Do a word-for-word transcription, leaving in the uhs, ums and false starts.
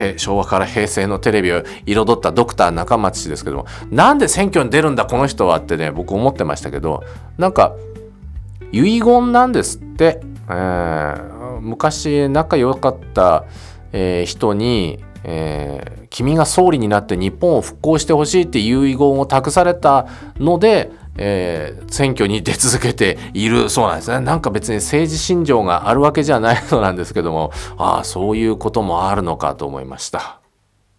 え昭和から平成のテレビを彩ったドクター中松氏ですけども、なんで選挙に出るんだこの人はってね、僕思ってましたけど、なんか遺言なんですって、えー、昔仲良かった、えー、人に、えー、君が総理になって日本を復興してほしいっていう遺言を託されたので、えー、選挙に出続けているそうなんですね。なんか別に政治信条があるわけじゃないのなんですけども、ああそういうこともあるのかと思いました。